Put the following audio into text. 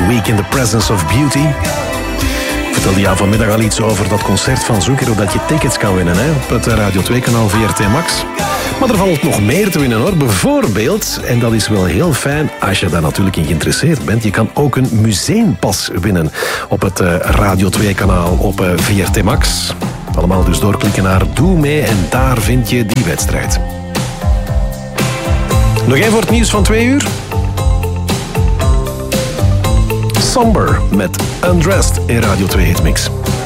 Week in the Presence of Beauty. Ik vertelde jou vanmiddag al iets over dat concert van Zucchero, dat je tickets kan winnen hè, op het Radio 2-kanaal VRT Max. Maar er valt nog meer te winnen hoor. Bijvoorbeeld, en dat is wel heel fijn als je daar natuurlijk in geïnteresseerd bent, je kan ook een museumpas winnen op het Radio 2-kanaal op VRT Max. Allemaal dus doorklikken naar Doe mee en daar vind je die wedstrijd. Nog één voor het nieuws van 2 uur. Somber met Undressed in Radio 2 Hitmix.